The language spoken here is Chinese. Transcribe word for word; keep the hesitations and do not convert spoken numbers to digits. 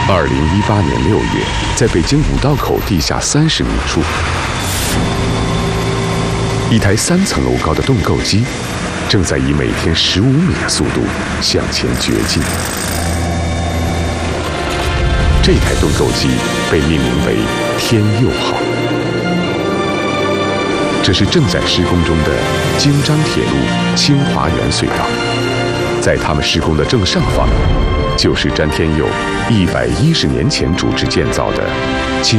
二零一八年六月，在北京五道口地下三十米处，一台三层楼高的盾构机正在以每天十五米的速度向前掘进。这台盾构机被命名为“天佑号”，这是正在施工中的京张铁路清华园隧道。在他们施工的正上方，就是詹天佑一百一十年前主持建造的京